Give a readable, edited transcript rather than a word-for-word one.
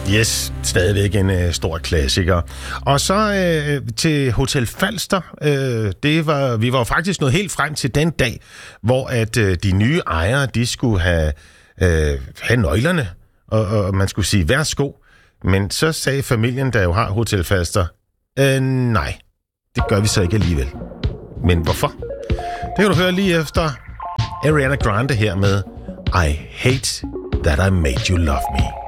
Yes, stadigvæk en stor klassiker. Og så til Hotel Falster. Vi var faktisk nået helt frem til den dag, hvor at de nye ejere, de skulle have nøglerne, og man skulle sige, værsgo. Men så sagde familien, der jo har Hotel Falster, nej, det gør vi så ikke alligevel. Men hvorfor? Det kan du høre lige efter Ariana Grande her med I Hate That I Made You Love Me.